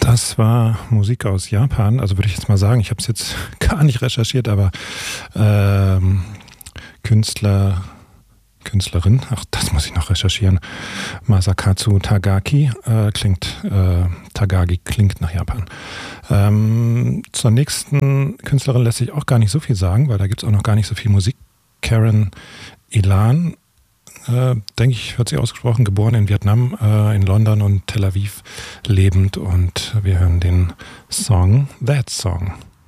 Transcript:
Das war Musik aus Japan. Also würde ich jetzt mal sagen, ich habe es jetzt gar nicht recherchiert, aber Künstlerin, ach, das muss ich noch recherchieren. Masakatsu Tagaki Tagagi klingt nach Japan. Zur nächsten Künstlerin lässt sich auch gar nicht so viel sagen, weil da gibt es auch noch gar nicht so viel Musik. Karen Ilan, denke ich, wird sie ausgesprochen, geboren in Vietnam, in London und Tel Aviv lebend, und wir hören den Song That Song.